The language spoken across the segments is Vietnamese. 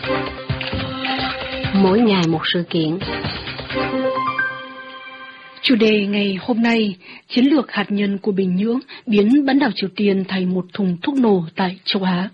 Mỗi ngày một sự kiện. Chủ đề ngày hôm nay, chiến lược hạt nhân của Bình Nhưỡng biến bán đảo Triều Tiên thành một thùng thuốc nổ tại châu Á.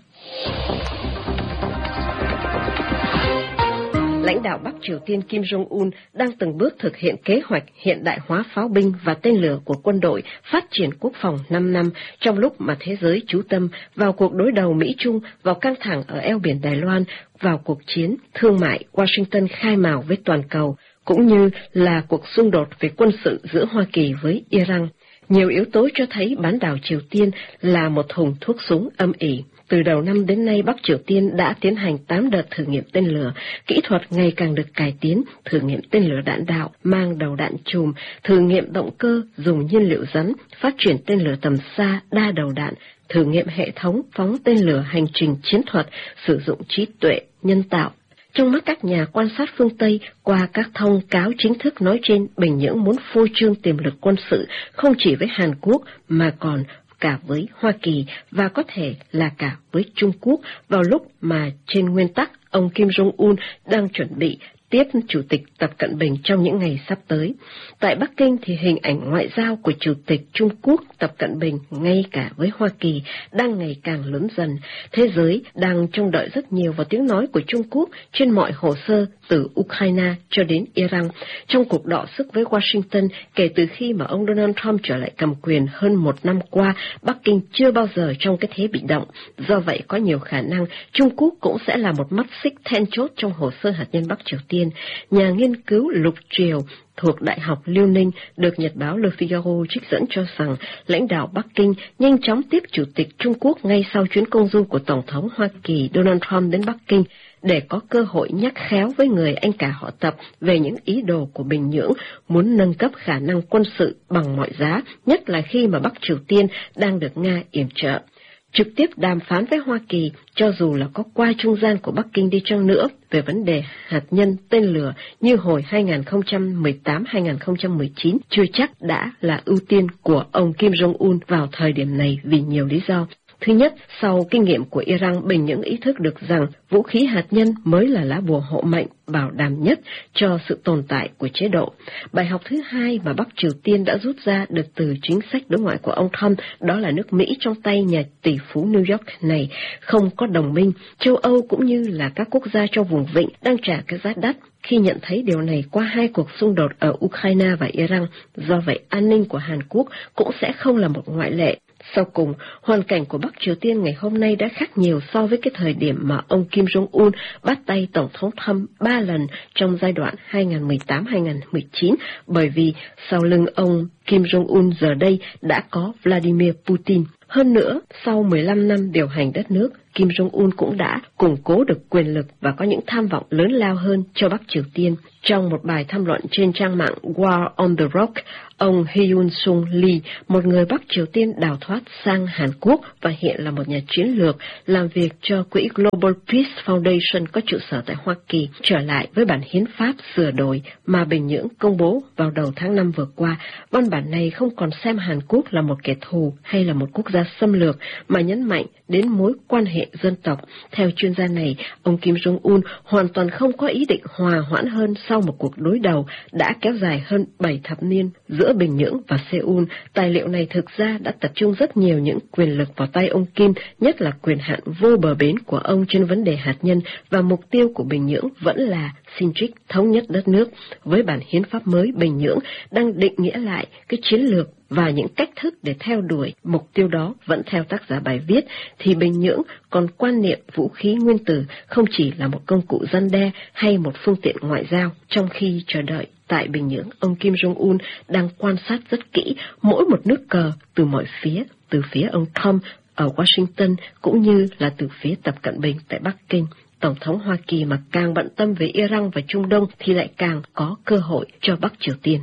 Lãnh đạo Bắc Triều Tiên Kim Jong-un đang từng bước thực hiện kế hoạch hiện đại hóa pháo binh và tên lửa của quân đội phát triển quốc phòng 5 năm trong lúc mà thế giới chú tâm vào cuộc đối đầu Mỹ-Trung, vào căng thẳng ở eo biển Đài Loan, vào cuộc chiến thương mại Washington khai mào với toàn cầu, cũng như là cuộc xung đột về quân sự giữa Hoa Kỳ với Iran. Nhiều yếu tố cho thấy bán đảo Triều Tiên là một thùng thuốc súng âm ỉ. Từ đầu năm đến nay, Bắc Triều Tiên đã tiến hành 8 đợt thử nghiệm tên lửa, kỹ thuật ngày càng được cải tiến, thử nghiệm tên lửa đạn đạo, mang đầu đạn chùm, thử nghiệm động cơ, dùng nhiên liệu rắn, phát triển tên lửa tầm xa, đa đầu đạn, thử nghiệm hệ thống phóng tên lửa hành trình chiến thuật, sử dụng trí tuệ nhân tạo. Trong mắt các nhà quan sát phương Tây, qua các thông cáo chính thức nói trên, Bình Nhưỡng muốn phô trương tiềm lực quân sự không chỉ với Hàn Quốc mà còn cả với Hoa Kỳ và có thể là cả với Trung Quốc, vào lúc mà trên nguyên tắc ông Kim Jong-un đang chuẩn bị tiếp Chủ tịch Tập Cận Bình trong những ngày sắp tới. Tại Bắc Kinh thì hình ảnh ngoại giao của Chủ tịch Trung Quốc Tập Cận Bình ngay cả với Hoa Kỳ đang ngày càng lớn dần. Thế giới đang trông đợi rất nhiều vào tiếng nói của Trung Quốc trên mọi hồ sơ từ Ukraine cho đến Iran. Trong cuộc đọ sức với Washington kể từ khi mà ông Donald Trump trở lại cầm quyền hơn một năm qua, Bắc Kinh chưa bao giờ trong cái thế bị động. Do vậy có nhiều khả năng Trung Quốc cũng sẽ là một mắt xích then chốt trong hồ sơ hạt nhân Bắc Triều Tiên. Nhà nghiên cứu Lục Triều thuộc Đại học Liêu Ninh được Nhật báo Le Figaro trích dẫn cho rằng lãnh đạo Bắc Kinh nhanh chóng tiếp Chủ tịch Trung Quốc ngay sau chuyến công du của Tổng thống Hoa Kỳ Donald Trump đến Bắc Kinh để có cơ hội nhắc khéo với người anh cả họ Tập về những ý đồ của Bình Nhưỡng muốn nâng cấp khả năng quân sự bằng mọi giá, nhất là khi mà Bắc Triều Tiên đang được Nga yểm trợ. Trực tiếp đàm phán với Hoa Kỳ, cho dù là có qua trung gian của Bắc Kinh đi chăng nữa về vấn đề hạt nhân tên lửa như hồi 2018-2019, chưa chắc đã là ưu tiên của ông Kim Jong-un vào thời điểm này vì nhiều lý do. Thứ nhất, sau kinh nghiệm của Iran, Bình Nhưỡng ý thức được rằng vũ khí hạt nhân mới là lá bùa hộ mệnh bảo đảm nhất cho sự tồn tại của chế độ. Bài học thứ hai mà Bắc Triều Tiên đã rút ra được từ chính sách đối ngoại của ông Trump, đó là nước Mỹ trong tay nhà tỷ phú New York này không có đồng minh. Châu Âu cũng như là các quốc gia trong vùng vịnh đang trả cái giá đắt khi nhận thấy điều này qua hai cuộc xung đột ở Ukraine và Iran. Do vậy, an ninh của Hàn Quốc cũng sẽ không là một ngoại lệ. Sau cùng, hoàn cảnh của Bắc Triều Tiên ngày hôm nay đã khác nhiều so với cái thời điểm mà ông Kim Jong-un bắt tay Tổng thống Trump 3 lần trong giai đoạn 2018-2019, bởi vì sau lưng ông Kim Jong-un giờ đây đã có Vladimir Putin. Hơn nữa, sau 15 năm điều hành đất nước, Kim Jong-un cũng đã củng cố được quyền lực và có những tham vọng lớn lao hơn cho Bắc Triều Tiên. Trong một bài tham luận trên trang mạng War on the Rock, ông Hyun-sung Lee, một người Bắc Triều Tiên đào thoát sang Hàn Quốc và hiện là một nhà chiến lược, làm việc cho quỹ Global Peace Foundation có trụ sở tại Hoa Kỳ, trở lại với bản hiến pháp sửa đổi mà Bình Nhưỡng công bố vào đầu tháng 5 vừa qua. Văn bản này không còn xem Hàn Quốc là một kẻ thù hay là một quốc gia xâm lược, mà nhấn mạnh đến mối quan hệ dân tộc. Theo chuyên gia này, ông Kim Jong-un hoàn toàn không có ý định hòa hoãn hơn sau một cuộc đối đầu đã kéo dài hơn 7 thập niên giữa Bình Nhưỡng và Seoul. Tài liệu này thực ra đã tập trung rất nhiều những quyền lực vào tay ông Kim, nhất là quyền hạn vô bờ bến của ông trên vấn đề hạt nhân, và mục tiêu của Bình Nhưỡng vẫn là xin trích thống nhất đất nước. Với bản hiến pháp mới, Bình Nhưỡng đang định nghĩa lại cái chiến lược và những cách thức để theo đuổi mục tiêu đó. Vẫn theo tác giả bài viết, thì Bình Nhưỡng còn quan niệm vũ khí nguyên tử không chỉ là một công cụ răn đe hay một phương tiện ngoại giao. Trong khi chờ đợi tại Bình Nhưỡng, ông Kim Jong-un đang quan sát rất kỹ mỗi một nước cờ từ mọi phía, từ phía ông Trump ở Washington cũng như là từ phía Tập Cận Bình tại Bắc Kinh. Tổng thống Hoa Kỳ mà càng bận tâm về Iran và Trung Đông thì lại càng có cơ hội cho Bắc Triều Tiên.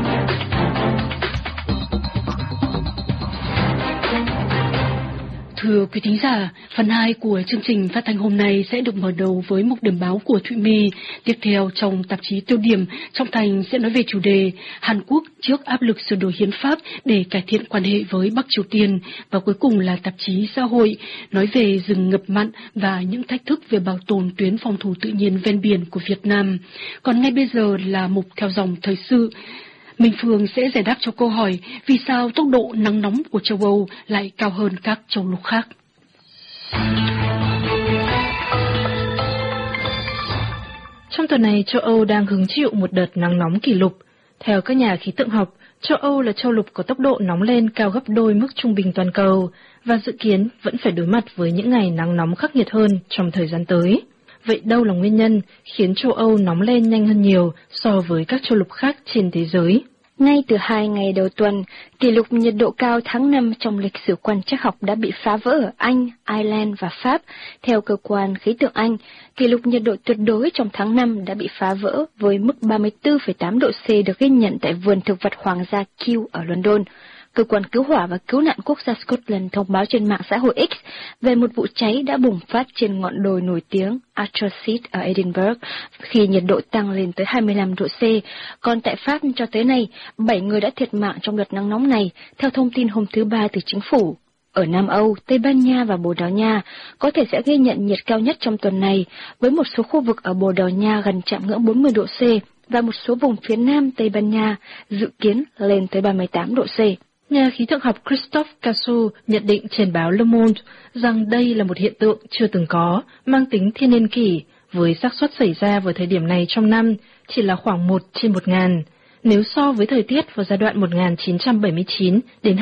Thưa Thưa quý thính giả, phần 2 của chương trình phát thanh hôm nay sẽ được mở đầu với mục điểm báo của Thụy My. Tiếp theo trong tạp chí Tiêu điểm, Trọng Thành sẽ nói về chủ đề Hàn Quốc trước áp lực sửa đổi hiến pháp để cải thiện quan hệ với Bắc Triều Tiên. Và cuối cùng là tạp chí Xã hội, nói về rừng ngập mặn và những thách thức về bảo tồn tuyến phòng thủ tự nhiên ven biển của Việt Nam. Còn ngay bây giờ là mục theo dòng thời sự. Minh Phương sẽ giải đáp cho câu hỏi vì sao tốc độ nắng nóng của châu Âu lại cao hơn các châu lục khác. Trong tuần này, châu Âu đang hứng chịu một đợt nắng nóng kỷ lục. Theo các nhà khí tượng học, châu Âu là châu lục có tốc độ nóng lên cao gấp đôi mức trung bình toàn cầu và dự kiến vẫn phải đối mặt với những ngày nắng nóng khắc nghiệt hơn trong thời gian tới. Vậy đâu là nguyên nhân khiến châu Âu nóng lên nhanh hơn nhiều so với các châu lục khác trên thế giới? Ngay từ 2 ngày đầu tuần, kỷ lục nhiệt độ cao tháng 5 trong lịch sử quan trắc học đã bị phá vỡ ở Anh, Ireland và Pháp. Theo cơ quan khí tượng Anh, kỷ lục nhiệt độ tuyệt đối trong tháng 5 đã bị phá vỡ với mức 34,8 độ C được ghi nhận tại vườn thực vật Hoàng gia Kew ở London. Cơ quan cứu hỏa và cứu nạn quốc gia Scotland thông báo trên mạng xã hội X về một vụ cháy đã bùng phát trên ngọn đồi nổi tiếng Atroseat ở Edinburgh khi nhiệt độ tăng lên tới 25 độ C. Còn tại Pháp cho tới nay, 7 người đã thiệt mạng trong đợt nắng nóng này, theo thông tin hôm thứ Ba từ chính phủ. Ở Nam Âu, Tây Ban Nha và Bồ Đào Nha có thể sẽ ghi nhận nhiệt cao nhất trong tuần này, với một số khu vực ở Bồ Đào Nha gần chạm ngưỡng 40 độ C và một số vùng phía Nam Tây Ban Nha dự kiến lên tới 38 độ C. Nhà khí tượng học Christophe Cassou nhận định trên báo Le Monde rằng đây là một hiện tượng chưa từng có, mang tính thiên niên kỷ, với xác suất xảy ra vào thời điểm này trong năm chỉ là khoảng 1 trên 1.000, nếu so với thời tiết vào giai đoạn 1979 đến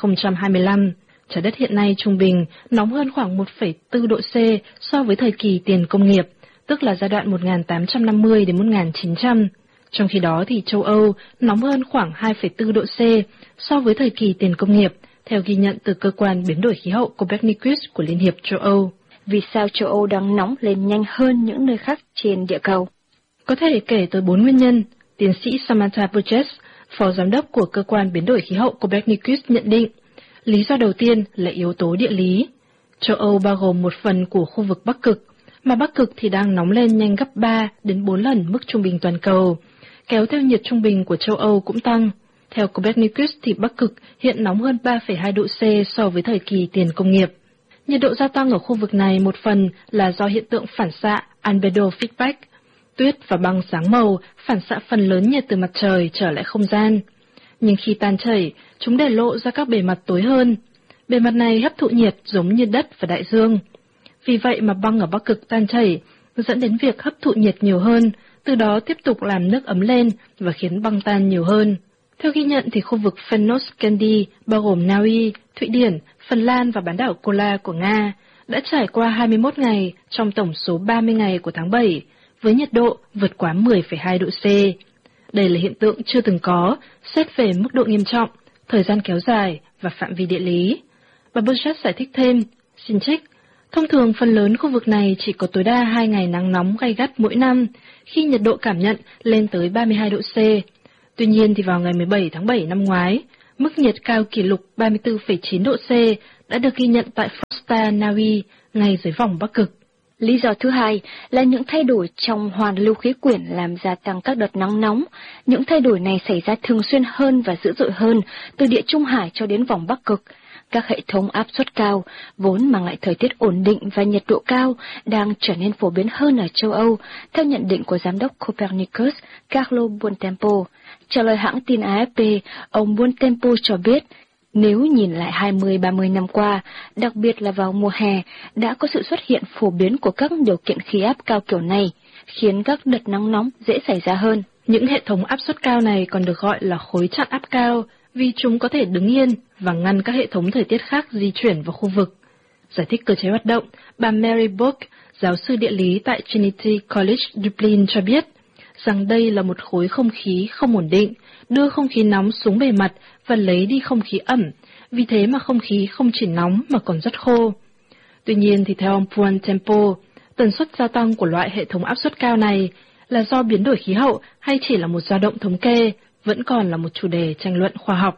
2025. Trái đất hiện nay trung bình nóng hơn khoảng 1,4 độ C so với thời kỳ tiền công nghiệp, tức là giai đoạn 1850 đến 1900. Trong khi đó thì châu Âu nóng hơn khoảng 2,4 độ C so với thời kỳ tiền công nghiệp, theo ghi nhận từ cơ quan biến đổi khí hậu Copernicus của Liên hiệp châu Âu. Vì sao châu Âu đang nóng lên nhanh hơn những nơi khác trên địa cầu? Có thể kể tới 4 nguyên nhân. Tiến sĩ Samantha Burgess, phó giám đốc của cơ quan biến đổi khí hậu Copernicus nhận định. Lý do đầu tiên là yếu tố địa lý. Châu Âu bao gồm một phần của khu vực Bắc Cực, mà Bắc Cực thì đang nóng lên nhanh gấp 3 đến 4 lần mức trung bình toàn cầu, kéo theo nhiệt trung bình của châu Âu cũng tăng. Theo Copernicus thì Bắc Cực hiện nóng hơn 3,2 độ C so với thời kỳ tiền công nghiệp. Nhiệt độ gia tăng ở khu vực này một phần là do hiện tượng phản xạ albedo feedback. Tuyết và băng sáng màu phản xạ phần lớn nhiệt từ mặt trời trở lại không gian. Nhưng khi tan chảy, chúng để lộ ra các bề mặt tối hơn. Bề mặt này hấp thụ nhiệt giống như đất và đại dương. Vì vậy mà băng ở Bắc Cực tan chảy, dẫn đến việc hấp thụ nhiệt nhiều hơn, từ đó tiếp tục làm nước ấm lên và khiến băng tan nhiều hơn. Theo ghi nhận thì khu vực Fennoscandy, bao gồm Na Uy, Thụy Điển, Phần Lan và bán đảo Kola của Nga, đã trải qua 21 ngày trong tổng số 30 ngày của tháng 7, với nhiệt độ vượt quá 10,2 độ C. Đây là hiện tượng chưa từng có, xét về mức độ nghiêm trọng, thời gian kéo dài và phạm vi địa lý. Bà Burgess giải thích thêm, xin trích, thông thường phần lớn khu vực này chỉ có tối đa 2 ngày nắng nóng gay gắt mỗi năm, khi nhiệt độ cảm nhận lên tới 32 độ C. Tuy nhiên thì vào ngày 17 tháng 7 năm ngoái, mức nhiệt cao kỷ lục 34,9 độ C đã được ghi nhận tại Frosta, Na Uy, ngay dưới vòng Bắc Cực. Lý do thứ hai là những thay đổi trong hoàn lưu khí quyển làm gia tăng các đợt nắng nóng. Những thay đổi này xảy ra thường xuyên hơn và dữ dội hơn từ Địa Trung Hải cho đến vòng Bắc Cực. Các hệ thống áp suất cao, vốn mang lại thời tiết ổn định và nhiệt độ cao, đang trở nên phổ biến hơn ở châu Âu, theo nhận định của giám đốc Copernicus Carlo Buontempo. Trả lời hãng tin AFP, ông Buontempo cho biết, nếu nhìn lại 20-30 năm qua, đặc biệt là vào mùa hè, đã có sự xuất hiện phổ biến của các điều kiện khí áp cao kiểu này, khiến các đợt nắng nóng dễ xảy ra hơn. Những hệ thống áp suất cao này còn được gọi là khối chặn áp cao, vì chúng có thể đứng yên và ngăn các hệ thống thời tiết khác di chuyển vào khu vực. Giải thích cơ chế hoạt động, bà Mary Bourke, giáo sư địa lý tại Trinity College Dublin cho biết rằng đây là một khối không khí không ổn định, đưa không khí nóng xuống bề mặt và lấy đi không khí ẩm, vì thế mà không khí không chỉ nóng mà còn rất khô. Tuy nhiên thì theo ông Buontempo, tần suất gia tăng của loại hệ thống áp suất cao này là do biến đổi khí hậu hay chỉ là một dao động thống kê, vẫn còn là một chủ đề tranh luận khoa học.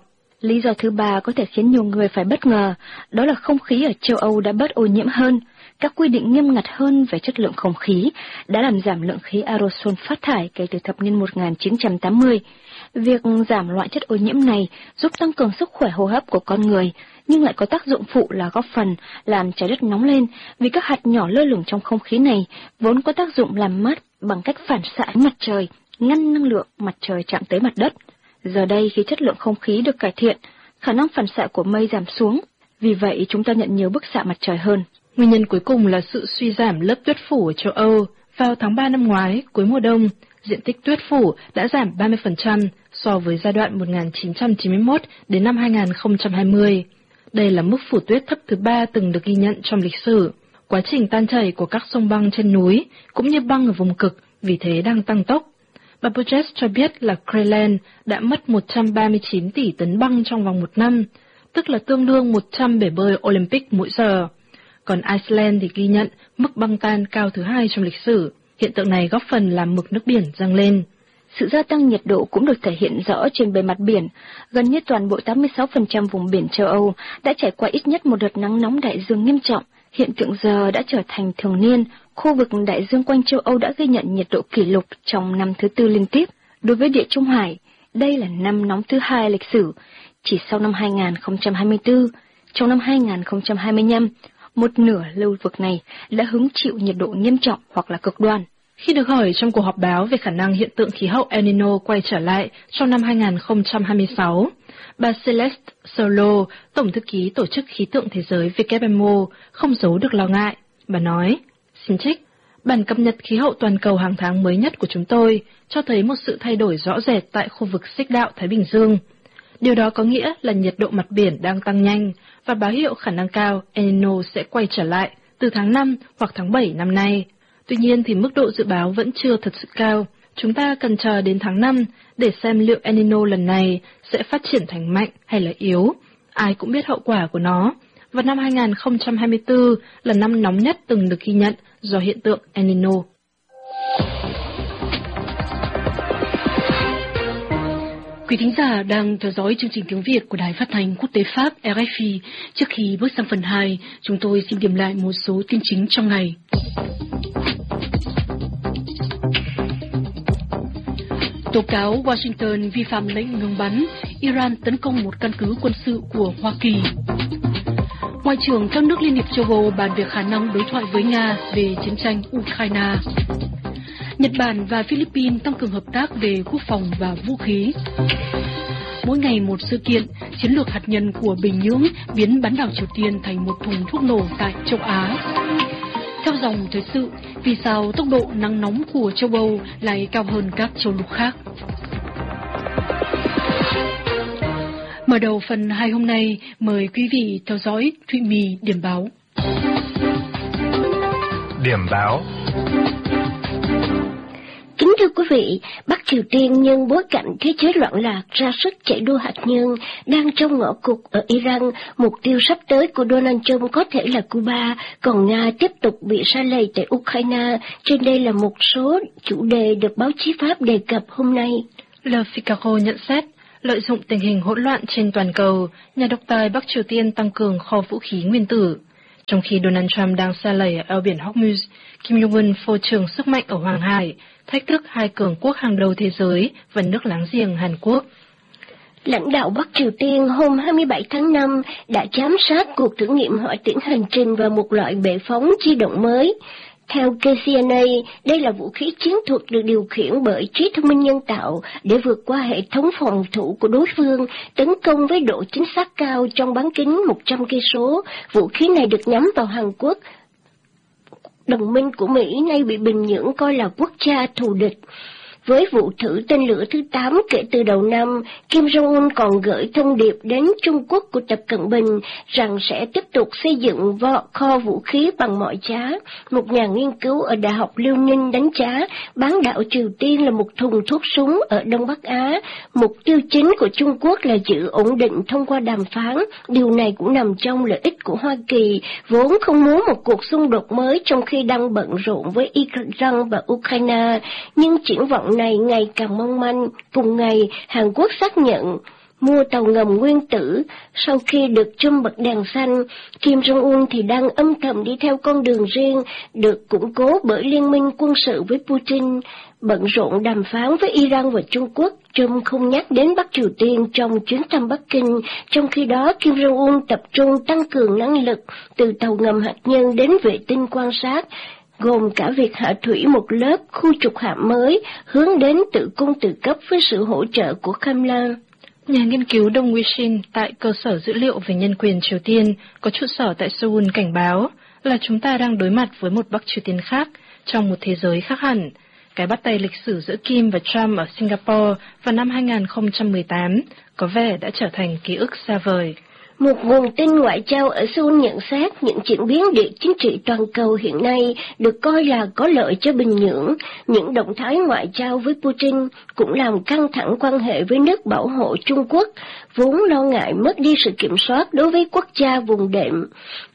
Lý do thứ ba có thể khiến nhiều người phải bất ngờ, đó là không khí ở châu Âu đã bớt ô nhiễm hơn. Các quy định nghiêm ngặt hơn về chất lượng không khí đã làm giảm lượng khí aerosol phát thải kể từ thập niên 1980. Việc giảm loại chất ô nhiễm này giúp tăng cường sức khỏe hô hấp của con người, nhưng lại có tác dụng phụ là góp phần làm trái đất nóng lên, vì các hạt nhỏ lơ lửng trong không khí này vốn có tác dụng làm mát bằng cách phản xạ ánh mặt trời, ngăn năng lượng mặt trời chạm tới mặt đất. Giờ đây khi chất lượng không khí được cải thiện, khả năng phản xạ của mây giảm xuống, vì vậy chúng ta nhận nhiều bức xạ mặt trời hơn. Nguyên nhân cuối cùng là sự suy giảm lớp tuyết phủ ở châu Âu. Vào tháng 3 năm ngoái, cuối mùa đông, diện tích tuyết phủ đã giảm 30% so với giai đoạn 1991 đến năm 2020. Đây là mức phủ tuyết thấp thứ 3 từng được ghi nhận trong lịch sử. Quá trình tan chảy của các sông băng trên núi, cũng như băng ở vùng cực, vì thế đang tăng tốc. Bà Burgess cho biết là Greenland đã mất 139 tỷ tấn băng trong vòng một năm, tức là tương đương 100 bể bơi Olympic mỗi giờ. Còn Iceland thì ghi nhận mức băng tan cao thứ 2 trong lịch sử. Hiện tượng này góp phần làm mực nước biển dâng lên. Sự gia tăng nhiệt độ cũng được thể hiện rõ trên bề mặt biển. Gần như toàn bộ 86% vùng biển châu Âu đã trải qua ít nhất một đợt nắng nóng đại dương nghiêm trọng. Hiện tượng giờ đã trở thành thường niên. Khu vực đại dương quanh châu Âu đã ghi nhận nhiệt độ kỷ lục trong năm thứ 4 liên tiếp. Đối với Địa Trung Hải, đây là năm nóng thứ 2 lịch sử. Chỉ sau năm 2024, trong năm 2025, một nửa lưu vực này đã hứng chịu nhiệt độ nghiêm trọng hoặc là cực đoan. Khi được hỏi trong cuộc họp báo về khả năng hiện tượng khí hậu El Nino quay trở lại trong năm 2026, bà Celeste Solo, Tổng thư ký Tổ chức Khí tượng Thế giới WMO, không giấu được lo ngại. Bà nói, xin trích, bản cập nhật khí hậu toàn cầu hàng tháng mới nhất của chúng tôi cho thấy một sự thay đổi rõ rệt tại khu vực xích đạo Thái Bình Dương. Điều đó có nghĩa là nhiệt độ mặt biển đang tăng nhanh và báo hiệu khả năng cao El Nino sẽ quay trở lại từ tháng 5 hoặc tháng 7 năm nay. Tuy nhiên thì mức độ dự báo vẫn chưa thật sự cao. Chúng ta cần chờ đến tháng 5 để xem liệu El Nino lần này sẽ phát triển thành mạnh hay là yếu. Ai cũng biết hậu quả của nó. Và năm 2024 là năm nóng nhất từng được ghi nhận do hiện tượng El Nino. Quý thính giả đang theo dõi chương trình tiếng Việt của Đài Phát thanh Quốc tế Pháp RFI. Trước khi bước sang phần 2, chúng tôi xin điểm lại một số tin chính trong ngày. Tố cáo Washington vi phạm lệnh ngừng bắn, Iran tấn công một căn cứ quân sự của Hoa Kỳ. Ngoại trưởng các nước Liên hiệp châu Âu bàn về khả năng đối thoại với Nga về chiến tranh Ukraine. Nhật Bản và Philippines tăng cường hợp tác về quốc phòng và vũ khí. Mỗi ngày một sự kiện, chiến lược hạt nhân của Bình Nhưỡng biến bán đảo Triều Tiên thành một thùng thuốc nổ tại châu Á. Theo dòng thời sự, vì sao tốc độ nắng nóng của châu Âu lại cao hơn các châu lục khác? Mở đầu phần 2 hôm nay, mời quý vị theo dõi Thụy My điểm báo. Điểm báo. Kính thưa quý vị, Bắc Triều Tiên nhân bối cảnh thế giới loạn lạc ra sức chạy đua hạt nhân đang trong ngõ cụt ở Iran, mục tiêu sắp tới của Donald Trump có thể là Cuba, còn Nga tiếp tục bị sa lầy tại Ukraine. Trên đây là một số chủ đề được báo chí Pháp đề cập hôm nay. Le Figaro nhận xét, lợi dụng tình hình hỗn loạn trên toàn cầu, nhà độc tài Bắc Triều Tiên tăng cường kho vũ khí nguyên tử. Trong khi Donald Trump đang sa lầy ở eo biển Hormuz, Kim Jong-un phô trương sức mạnh ở Hoàng Hải, thách thức hai cường quốc hàng đầu thế giới và nước láng giềng Hàn Quốc. Lãnh đạo Bắc Triều Tiên hôm 27 tháng 5 đã giám sát cuộc thử nghiệm hỏa tiễn hành trình vào một loại bệ phóng di động mới. Theo KCNA, đây là vũ khí chiến thuật được điều khiển bởi trí thông minh nhân tạo để vượt qua hệ thống phòng thủ của đối phương, tấn công với độ chính xác cao trong bán kính 100 cây số. Vũ khí này được nhắm vào Hàn Quốc, đồng minh của Mỹ nay bị Bình Nhưỡng coi là quốc gia thù địch. Với vụ thử tên lửa thứ 8 kể từ đầu năm, Kim Jong-un còn gửi thông điệp đến Trung Quốc của Tập Cận Bình rằng sẽ tiếp tục xây dựng kho vũ khí bằng mọi giá. Một nhà nghiên cứu ở Đại học Liêu Ninh đánh giá bán đảo Triều Tiên là một thùng thuốc súng ở Đông Bắc Á. Mục tiêu chính của Trung Quốc là giữ ổn định thông qua đàm phán. Điều này cũng nằm trong lợi ích của Hoa Kỳ, vốn không muốn một cuộc xung đột mới trong khi đang bận rộn với Iran và Ukraine. Nhưng triển vọng này ngày càng mong manh. Cùng ngày, Hàn Quốc xác nhận mua tàu ngầm nguyên tử. Sau khi được Trump bật đèn xanh, Kim Jong-un thì đang âm thầm đi theo con đường riêng, được củng cố bởi liên minh quân sự với Putin. Bận rộn đàm phán với Iran và Trung Quốc, Trump không nhắc đến Bắc Triều Tiên trong chuyến thăm Bắc Kinh, trong khi đó Kim Jong-un tập trung tăng cường năng lực từ tàu ngầm hạt nhân đến vệ tinh quan sát, gồm cả việc hạ thủy một lớp khu trục hạm mới hướng đến tự cung tự cấp với sự hỗ trợ của Kremlin. Nhà nghiên cứu Dong Wishin tại cơ sở dữ liệu về nhân quyền Triều Tiên có trụ sở tại Seoul cảnh báo là chúng ta đang đối mặt với một Bắc Triều Tiên khác trong một thế giới khác hẳn. Cái bắt tay lịch sử giữa Kim và Trump ở Singapore vào năm 2018 có vẻ đã trở thành ký ức xa vời. Một nguồn tin ngoại giao ở Seoul nhận xét những chuyển biến địa chính trị toàn cầu hiện nay được coi là có lợi cho Bình Nhưỡng. Những động thái ngoại giao với Putin cũng làm căng thẳng quan hệ với nước bảo hộ Trung Quốc, vốn lo ngại mất đi sự kiểm soát đối với quốc gia vùng đệm.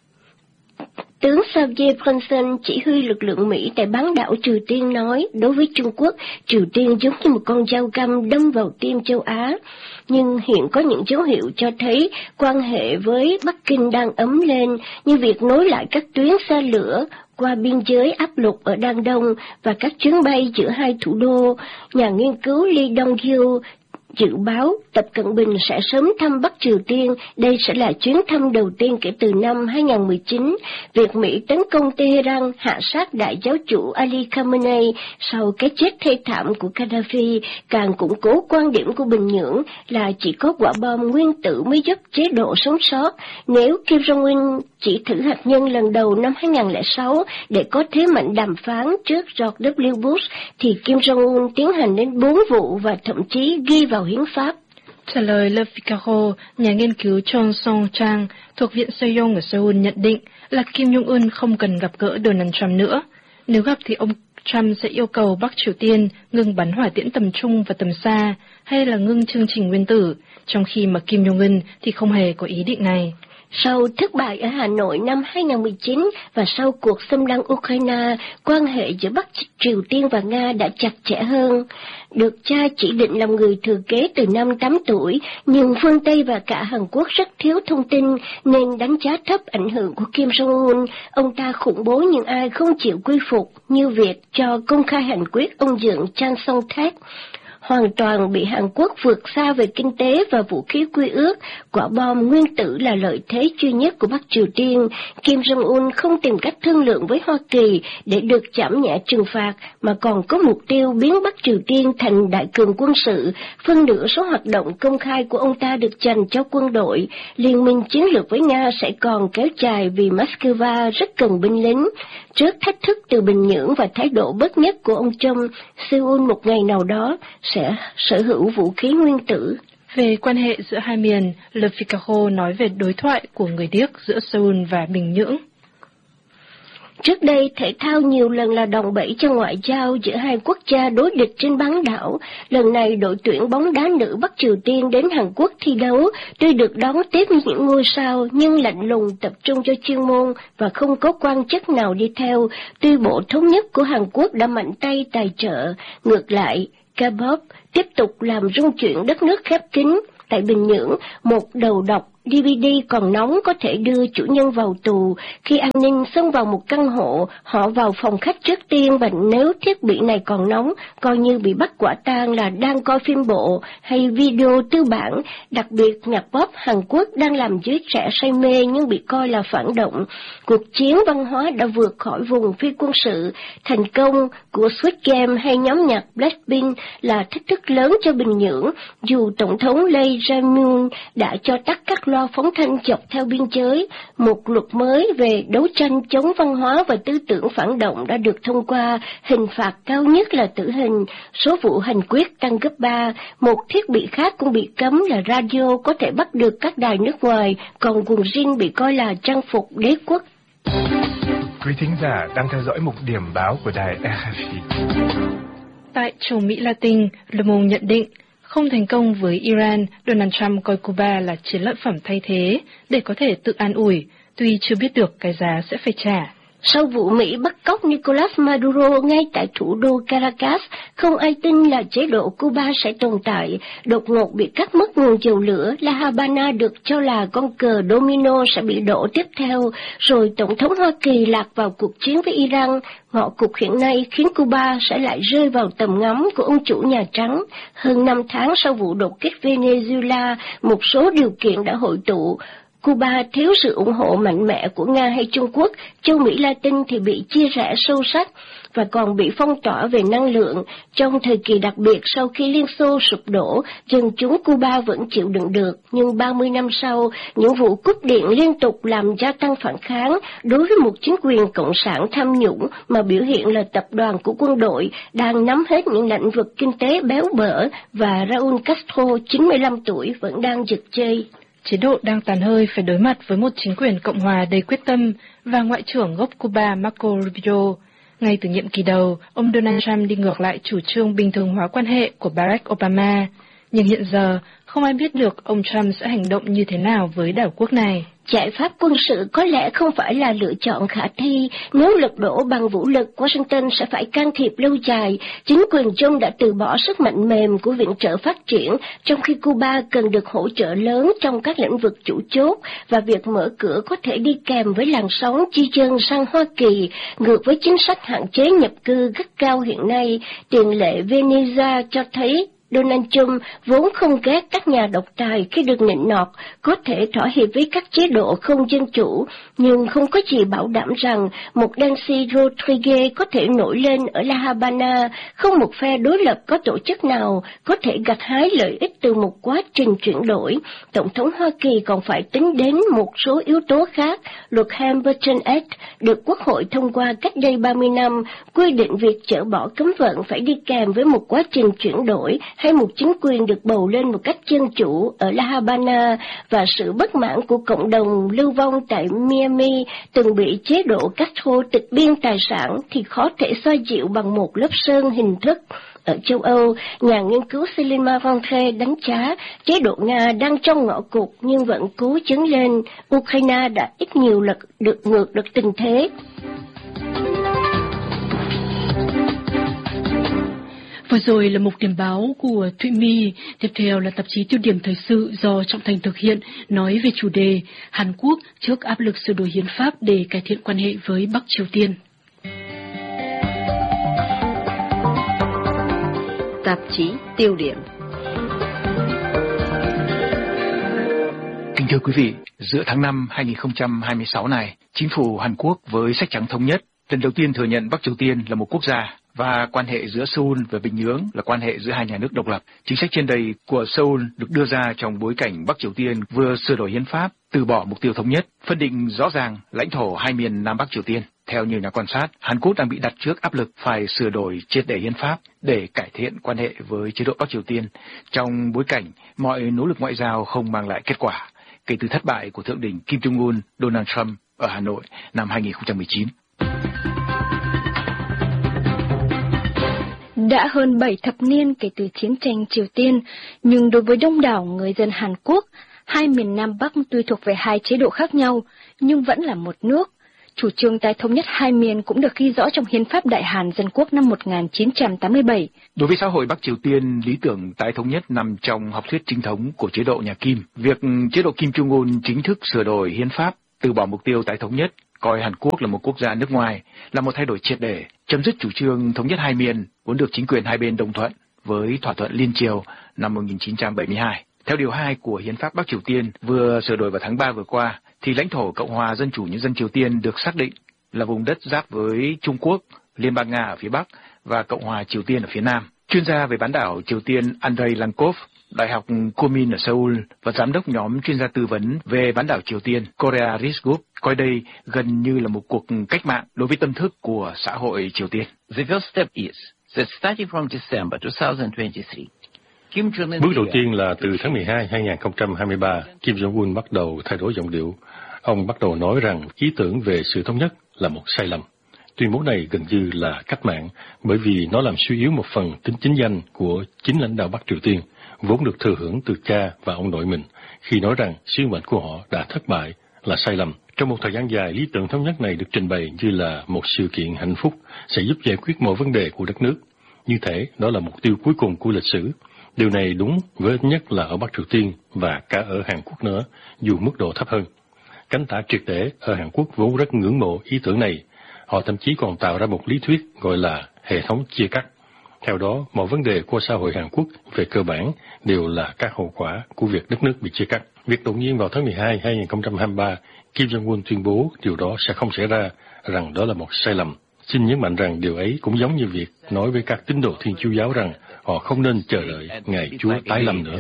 Tướng Sergei Bronson, chỉ huy lực lượng Mỹ tại bán đảo Triều Tiên nói, đối với Trung Quốc, Triều Tiên giống như một con dao găm đâm vào tim châu Á. Nhưng hiện có những dấu hiệu cho thấy quan hệ với Bắc Kinh đang ấm lên, như việc nối lại các tuyến xe lửa qua biên giới áp lục ở Đan Đông và các chuyến bay giữa hai thủ đô. Nhà nghiên cứu Lee Dong-gyu dự báo Tập Cận Bình sẽ sớm thăm Bắc Triều Tiên, đây sẽ là chuyến thăm đầu tiên kể từ năm 2019. Việc Mỹ tấn công Tehran hạ sát đại giáo chủ Ali Khamenei sau cái chết thê thảm của Gaddafi càng củng cố quan điểm của Bình Nhưỡng là chỉ có quả bom nguyên tử mới giúp chế độ sống sót. Nếu Kim Jong-un chỉ thử hạt nhân lần đầu năm 2006 để có thế mạnh đàm phán trước George W. Bush, thì Kim Jong-un tiến hành đến 4 vụ và thậm chí ghi vào hiến pháp. Trả lời Le Figaro, nhà nghiên cứu Chon Song Chang thuộc Viện Sejong ở Seoul nhận định là Kim Jong-un không cần gặp gỡ Donald Trump nữa. Nếu gặp thì ông Trump sẽ yêu cầu Bắc Triều Tiên ngừng bắn hỏa tiễn tầm trung và tầm xa, hay là ngưng chương trình nguyên tử, trong khi mà Kim Jong-un thì không hề có ý định này. Sau thất bại ở Hà Nội năm 2019 và sau cuộc xâm lăng Ukraine, quan hệ giữa Bắc Triều Tiên và Nga đã chặt chẽ hơn. Được cha chỉ định làm người thừa kế từ năm 8 tuổi, nhưng phương Tây và cả Hàn Quốc rất thiếu thông tin nên đánh giá thấp ảnh hưởng của Kim Jong-un. Ông ta khủng bố những ai không chịu quy phục, như việc cho công khai hành quyết ông dưỡng Chan Song-thak. Hoàn toàn bị Hàn Quốc vượt xa về kinh tế và vũ khí quy ước, quả bom nguyên tử là lợi thế duy nhất của Bắc Triều Tiên. Kim Jong-un không tìm cách thương lượng với Hoa Kỳ để được giảm nhẹ trừng phạt, mà còn có mục tiêu biến Bắc Triều Tiên thành đại cường quân sự. Phân nửa số hoạt động công khai của ông ta được dành cho quân đội. Liên minh chiến lược với Nga sẽ còn kéo dài vì Moscow rất cần binh lính. Trước thách thức từ Bình Nhưỡng và thái độ bất nhất của ông Trump, Seoul một ngày nào đó sẽ sở hữu vũ khí nguyên tử. Về quan hệ giữa hai miền, Le Figaro nói về đối thoại của người điếc giữa Seoul và Bình Nhưỡng. Trước đây, thể thao nhiều lần là đòn bẩy cho ngoại giao giữa hai quốc gia đối địch trên bán đảo. Lần này, đội tuyển bóng đá nữ Bắc Triều Tiên đến Hàn Quốc thi đấu, tuy được đón tiếp những ngôi sao nhưng lạnh lùng tập trung cho chuyên môn và không có quan chức nào đi theo. Tuy Bộ Thống nhất của Hàn Quốc đã mạnh tay tài trợ, ngược lại, K-pop tiếp tục làm rung chuyển đất nước khép kín. Tại Bình Nhưỡng, một đầu độc DVD còn nóng có thể đưa chủ nhân vào tù. Khi an ninh xông vào một căn hộ, họ vào phòng khách trước tiên và nếu thiết bị này còn nóng, coi như bị bắt quả tang là đang coi phim bộ hay video tư bản. Đặc biệt, nhạc pop Hàn Quốc đang làm giới trẻ say mê nhưng bị coi là phản động. Cuộc chiến văn hóa đã vượt khỏi vùng phi quân sự. Thành công của Squid Game hay nhóm nhạc Blackpink là thách thức lớn cho Bình Nhưỡng, dù Tổng thống Lee Jae-myung đã cho tắt các loa phóng thanh dọc theo biên giới. Một luật mới về đấu tranh chống văn hóa và tư tưởng phản động đã được thông qua, hình phạt cao nhất là tử hình. Số vụ hành quyết tăng gấp 3. Một thiết bị khác cũng bị cấm là radio có thể bắt được các đài nước ngoài, còn quần jean bị coi là trang phục đế quốc. Quý thính giả đang theo dõi mục điểm báo của đài RFI. Tại châu Mỹ Latin, Le Monde nhận định, không thành công với Iran, Donald Trump coi Cuba là chiến lợi phẩm thay thế để có thể tự an ủi, tuy chưa biết được cái giá sẽ phải trả. Sau vụ Mỹ bắt cóc Nicolas Maduro ngay tại thủ đô Caracas, không ai tin là chế độ Cuba sẽ tồn tại. Đột ngột bị cắt mất nguồn dầu lửa, La Habana được cho là con cờ domino sẽ bị đổ tiếp theo, rồi Tổng thống Hoa Kỳ lạc vào cuộc chiến với Iran. Ngõ cụt hiện nay khiến Cuba sẽ lại rơi vào tầm ngắm của ông chủ Nhà Trắng. Hơn 5 tháng sau vụ đột kích Venezuela, một số điều kiện đã hội tụ. Cuba thiếu sự ủng hộ mạnh mẽ của Nga hay Trung Quốc, châu Mỹ Latin thì bị chia rẽ sâu sắc và còn bị phong tỏa về năng lượng. Trong thời kỳ đặc biệt sau khi Liên Xô sụp đổ, dân chúng Cuba vẫn chịu đựng được, nhưng 30 năm sau, những vụ cúp điện liên tục làm gia tăng phản kháng đối với một chính quyền cộng sản tham nhũng mà biểu hiện là tập đoàn của quân đội đang nắm hết những lĩnh vực kinh tế béo bở, và Raúl Castro, 95 tuổi, vẫn đang giật dây. Chế độ đang tàn hơi phải đối mặt với một chính quyền Cộng hòa đầy quyết tâm và Ngoại trưởng gốc Cuba Marco Rubio. Ngay từ nhiệm kỳ đầu, ông Donald Trump đi ngược lại chủ trương bình thường hóa quan hệ của Barack Obama. Nhưng hiện giờ, không ai biết được ông Trump sẽ hành động như thế nào với đảo quốc này. Giải pháp quân sự có lẽ không phải là lựa chọn khả thi. Nếu lật đổ bằng vũ lực, Washington sẽ phải can thiệp lâu dài. Chính quyền Trump đã từ bỏ sức mạnh mềm của viện trợ phát triển, trong khi Cuba cần được hỗ trợ lớn trong các lĩnh vực chủ chốt, và việc mở cửa có thể đi kèm với làn sóng di dân sang Hoa Kỳ, ngược với chính sách hạn chế nhập cư gắt cao hiện nay. Tiền lệ Venezuela cho thấy Donald Trump vốn không ghét các nhà độc tài khi được nịnh nọt, có thể thỏa hiệp với các chế độ không dân chủ, nhưng không có gì bảo đảm rằng một Delcy Rodriguez có thể nổi lên ở La Habana. Không một phe đối lập có tổ chức nào có thể gặt hái lợi ích từ một quá trình chuyển đổi. Tổng thống Hoa Kỳ còn phải tính đến một số yếu tố khác. Luật Hamilton Act được Quốc hội thông qua cách đây 30 năm quy định việc chỡ bỏ cấm vận phải đi kèm với một quá trình chuyển đổi hay một chính quyền được bầu lên một cách dân chủ ở La Habana, và sự bất mãn của cộng đồng lưu vong tại Miami từng bị chế độ Castro tịch biên tài sản thì khó thể xoa dịu bằng một lớp sơn hình thức. Ở châu Âu, nhà nghiên cứu Selima Vantre đánh giá chế độ Nga đang trong ngõ cụt nhưng vẫn cố chấn lên. Ukraine đã ít nhiều lần được ngược được tình thế. Vừa rồi là mục điểm báo của Thụy My, tiếp theo là tạp chí Tiêu điểm thời sự do Trọng Thành thực hiện, nói về chủ đề Hàn Quốc trước áp lực sửa đổi hiến pháp để cải thiện quan hệ với Bắc Triều Tiên. Tạp chí Tiêu điểm. Kính thưa quý vị, giữa tháng 5 2026 này, chính phủ Hàn Quốc với sách trắng thống nhất lần đầu tiên thừa nhận Bắc Triều Tiên là một quốc gia, và quan hệ giữa Seoul và Bình Nhưỡng là quan hệ giữa hai nhà nước độc lập. Chính sách trên đây của Seoul được đưa ra trong bối cảnh Bắc Triều Tiên vừa sửa đổi hiến pháp, từ bỏ mục tiêu thống nhất, phân định rõ ràng lãnh thổ hai miền Nam Bắc Triều Tiên. Theo nhiều nhà quan sát, Hàn Quốc đang bị đặt trước áp lực phải sửa đổi triệt để hiến pháp để cải thiện quan hệ với chế độ Bắc Triều Tiên, trong bối cảnh mọi nỗ lực ngoại giao không mang lại kết quả kể từ thất bại của thượng đỉnh Kim Jong-un, Donald Trump ở Hà Nội năm 2019. Đã hơn 7 thập niên kể từ chiến tranh Triều Tiên, nhưng đối với đông đảo người dân Hàn Quốc, hai miền Nam Bắc tuy thuộc về hai chế độ khác nhau, nhưng vẫn là một nước. Chủ trương tái thống nhất hai miền cũng được ghi rõ trong Hiến pháp Đại Hàn Dân Quốc năm 1987. Đối với xã hội Bắc Triều Tiên, lý tưởng tái thống nhất nằm trong học thuyết chính thống của chế độ nhà Kim. Việc chế độ Kim Jong-un chính thức sửa đổi hiến pháp, từ bỏ mục tiêu tái thống nhất, coi Hàn Quốc là một quốc gia nước ngoài, là một thay đổi triệt để, chấm dứt chủ trương thống nhất hai miền, vốn được chính quyền hai bên đồng thuận với thỏa thuận liên triều năm 1972. Theo điều 2 của Hiến pháp Bắc Triều Tiên vừa sửa đổi vào tháng 3 vừa qua, thì lãnh thổ Cộng hòa Dân chủ Nhân dân Triều Tiên được xác định là vùng đất giáp với Trung Quốc, Liên bang Nga ở phía Bắc và Cộng hòa Triều Tiên ở phía Nam. Chuyên gia về bán đảo Triều Tiên Andrei Lankov, Đại học Komin ở Seoul và giám đốc nhóm chuyên gia tư vấn về bán đảo Triều Tiên Korea Risk Group coi đây gần như là một cuộc cách mạng đối với tâm thức của xã hội Triều Tiên. The first step is that starting from December 2023, Bước đầu tiên là từ tháng 12 2023, Kim Jong-un bắt đầu thay đổi giọng điệu. Ông bắt đầu nói rằng ý tưởng về sự thống nhất là một sai lầm. Tuyên bố này gần như là cách mạng, bởi vì nó làm suy yếu một phần tính chính danh của chính lãnh đạo Bắc Triều Tiên, vốn được thừa hưởng từ cha và ông nội mình, khi nói rằng sứ mệnh của họ đã thất bại, là sai lầm. Trong một thời gian dài, lý tưởng thống nhất này được trình bày như là một sự kiện hạnh phúc sẽ giúp giải quyết mọi vấn đề của đất nước. Như thể đó là mục tiêu cuối cùng của lịch sử. Điều này đúng với ít nhất là ở Bắc Triều Tiên và cả ở Hàn Quốc nữa, dù mức độ thấp hơn. Cánh tả triệt để ở Hàn Quốc vốn rất ngưỡng mộ ý tưởng này. Họ thậm chí còn tạo ra một lý thuyết gọi là hệ thống chia cắt. Theo đó, mọi vấn đề của xã hội Hàn Quốc về cơ bản đều là các hậu quả của việc đất nước bị chia cắt. Việc đột nhiên vào tháng 12 2023, Kim Jong-un tuyên bố điều đó sẽ không xảy ra, rằng đó là một sai lầm. Xin nhấn mạnh rằng điều ấy cũng giống như việc nói với các tín đồ Thiên Chúa giáo rằng họ không nên chờ đợi ngày Chúa tái lâm nữa.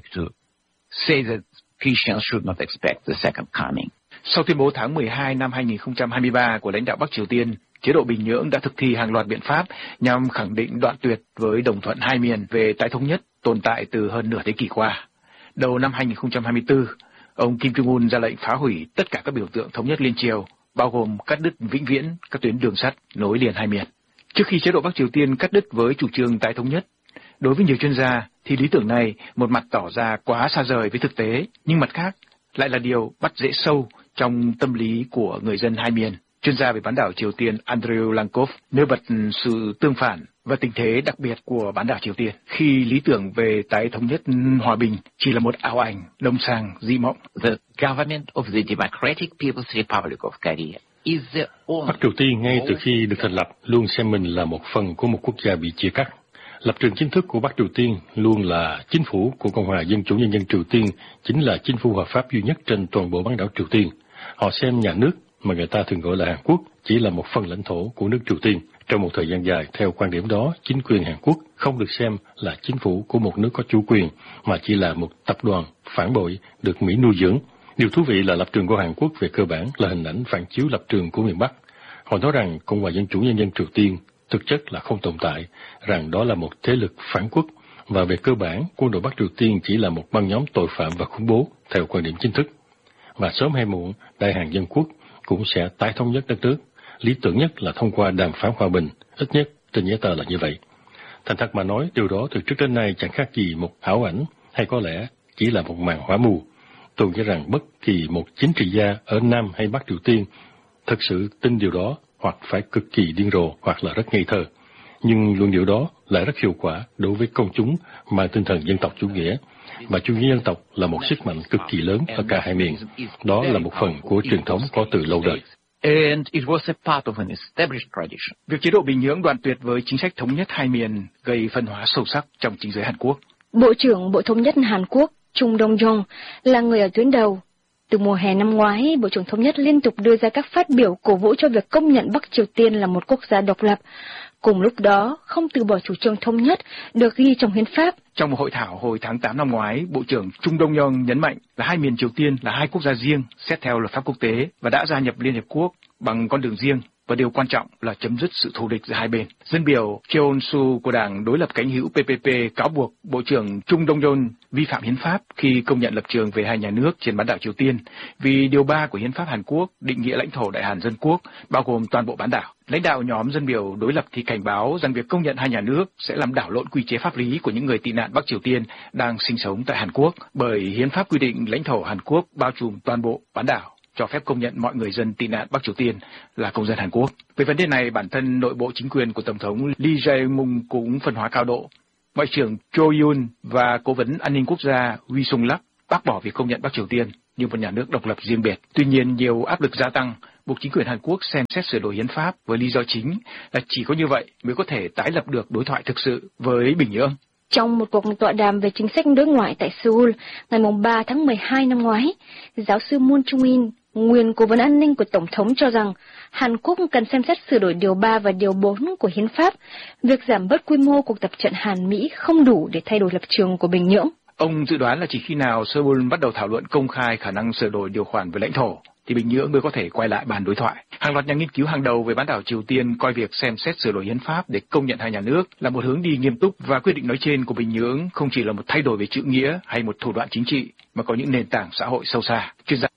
Sau tuyên bố tháng 12 năm 2023 của lãnh đạo Bắc Triều Tiên, chế độ Bình Nhưỡng đã thực thi hàng loạt biện pháp nhằm khẳng định đoạn tuyệt với đồng thuận hai miền về tái thống nhất tồn tại từ hơn nửa thế kỷ qua. Đầu năm 2024, ông Kim Jong-un ra lệnh phá hủy tất cả các biểu tượng thống nhất liên Triều, bao gồm cắt đứt vĩnh viễn các tuyến đường sắt nối liền hai miền. Trước khi chế độ Bắc Triều Tiên cắt đứt với chủ trương tái thống nhất, đối với nhiều chuyên gia thì lý tưởng này một mặt tỏ ra quá xa rời với thực tế, nhưng mặt khác lại là điều bắt rễ sâu trong tâm lý của người dân hai miền. Chuyên gia về bán đảo Triều Tiên Andrew Lankov nêu bật sự tương phản và tình thế đặc biệt của bán đảo Triều Tiên khi lý tưởng về tái thống nhất hòa bình chỉ là một ảo ảnh lâm sàng dị mộng. The government of the Democratic People's Republic of Korea is the only... Bắc Triều Tiên ngay từ khi được thành lập luôn xem mình là một phần của một quốc gia bị chia cắt. Lập trường chính thức của Bắc Triều Tiên luôn là chính phủ của Cộng hòa Dân chủ Nhân dân Triều Tiên chính là chính phủ hợp pháp duy nhất trên toàn bộ bán đảo Triều Tiên. Họ xem nhà nước mà người ta thường gọi là Hàn Quốc chỉ là một phần lãnh thổ của nước Triều Tiên. Trong một thời gian dài, theo quan điểm đó, chính quyền Hàn Quốc không được xem là chính phủ của một nước có chủ quyền, mà chỉ là một tập đoàn phản bội được Mỹ nuôi dưỡng. Điều thú vị là lập trường của Hàn Quốc về cơ bản là hình ảnh phản chiếu lập trường của miền Bắc. Họ nói rằng Cộng hòa Dân chủ Nhân dân Triều Tiên thực chất là không tồn tại, rằng đó là một thế lực phản quốc, và về cơ bản, quân đội Bắc Triều Tiên chỉ là một băng nhóm tội phạm và khủng bố, theo quan điểm chính thức. Và sớm hay muộn, Đại Hàn Dân Quốc cũng sẽ tái thống nhất đất nước. Lý tưởng nhất là thông qua đàm phán hòa bình, ít nhất trên giấy tờ là như vậy. Thành thật mà nói, điều đó từ trước đến nay chẳng khác gì một ảo ảnh, hay có lẽ chỉ là một màn hóa mù. Tôi nghĩ rằng bất kỳ một chính trị gia ở Nam hay Bắc Triều Tiên thực sự tin điều đó, hoặc phải cực kỳ điên rồ, hoặc là rất ngây thơ. Nhưng luận điệu đó lại rất hiệu quả đối với công chúng mang tinh thần dân tộc chủ nghĩa, và chủ nghĩa dân tộc là một sức mạnh cực kỳ lớn ở cả hai miền. Đó là một phần của truyền thống có từ lâu đời. And it was a part of an established tradition. Việc chế độ Bình Nhưỡng đoạn tuyệt với chính sách thống nhất hai miền gây phân hóa sâu sắc trong chính giới Hàn Quốc. Bộ trưởng Bộ Thống nhất Hàn Quốc Chung Dong-yong là người ở tuyến đầu. Từ mùa hè năm ngoái, Bộ trưởng Thống nhất liên tục đưa ra các phát biểu cổ vũ cho việc công nhận Bắc Triều Tiên là một quốc gia độc lập. Cùng lúc đó, không từ bỏ chủ trương thống nhất được ghi trong hiến pháp. Trong một hội thảo hồi tháng 8 năm ngoái, Bộ trưởng Chung Dong-yong nhấn mạnh là hai miền Triều Tiên là hai quốc gia riêng xét theo luật pháp quốc tế và đã gia nhập Liên Hiệp Quốc bằng con đường riêng, và điều quan trọng là chấm dứt sự thù địch giữa hai bên. Dân biểu Cheon-su của đảng đối lập cánh hữu PPP cáo buộc Bộ trưởng Chung Dong-yong vi phạm hiến pháp khi công nhận lập trường về hai nhà nước trên bán đảo Triều Tiên, vì điều 3 của hiến pháp Hàn Quốc định nghĩa lãnh thổ Đại Hàn Dân Quốc bao gồm toàn bộ bán đảo. Lãnh đạo nhóm dân biểu đối lập thì cảnh báo rằng việc công nhận hai nhà nước sẽ làm đảo lộn quy chế pháp lý của những người tị nạn Bắc Triều Tiên đang sinh sống tại Hàn Quốc, bởi hiến pháp quy định lãnh thổ Hàn Quốc bao trùm toàn bộ bán đảo, cho phép công nhận mọi người dân tị nạn Bắc Triều Tiên là công dân Hàn Quốc. Về vấn đề này, bản thân nội bộ chính quyền của Tổng thống Lee Jae-myung cũng phân hóa cao độ. Ngoại trưởng Cho Yoon và Cố vấn An ninh Quốc gia Wi Sung-lak bác bỏ việc công nhận Bắc Triều Tiên như một nhà nước độc lập riêng biệt. Tuy nhiên, nhiều áp lực gia tăng buộc chính quyền Hàn Quốc xem xét sửa đổi hiến pháp với lý do chính là chỉ có như vậy mới có thể tái lập được đối thoại thực sự với Bình Nhưỡng. Trong một cuộc tọa đàm về chính sách đối ngoại tại Seoul ngày 3 tháng 12 năm ngoái, giáo sư Moon Chung-in, nguyên cố vấn an ninh của Tổng thống cho rằng Hàn Quốc cần xem xét sửa đổi điều 3 và điều 4 của hiến pháp. Việc giảm bớt quy mô cuộc tập trận Hàn-Mỹ không đủ để thay đổi lập trường của Bình Nhưỡng. Ông dự đoán là chỉ khi nào Seoul bắt đầu thảo luận công khai khả năng sửa đổi điều khoản về lãnh thổ, thì Bình Nhưỡng mới có thể quay lại bàn đối thoại. Hàng loạt nhà nghiên cứu hàng đầu về bán đảo Triều Tiên coi việc xem xét sửa đổi hiến pháp để công nhận hai nhà nước là một hướng đi nghiêm túc, và quyết định nói trên của Bình Nhưỡng không chỉ là một thay đổi về chữ nghĩa hay một thủ đoạn chính trị, mà có những nền tảng xã hội sâu xa. Chuyên gia